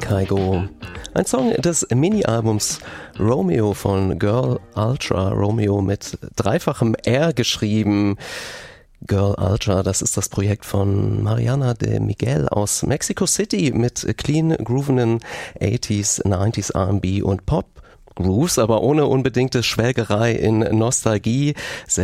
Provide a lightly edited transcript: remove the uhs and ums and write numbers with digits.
Kygo. Ein Song des Mini-Albums Romeo von Girl Ultra. Romeo mit dreifachem R geschrieben. Girl Ultra, das ist das Projekt von Mariana de Miguel aus Mexico City mit clean groovenden 80s, 90s R&B und Pop Grooves, aber ohne unbedingte Schwelgerei in Nostalgie.